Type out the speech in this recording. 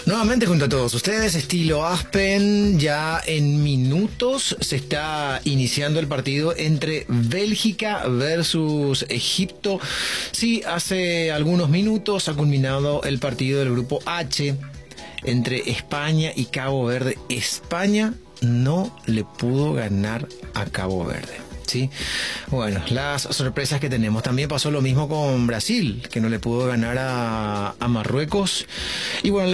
Nuevamente junto a todos ustedes, estilo Aspen, ya en minutos se está iniciando el partido entre Bélgica versus Egipto. Sí, hace algunos minutos ha culminado el partido del grupo H entre España y Cabo Verde. España no le pudo ganar a Cabo Verde. Sí, bueno, las sorpresas que tenemos. También pasó lo mismo con Brasil, que no le pudo ganar a Marruecos. Y bueno,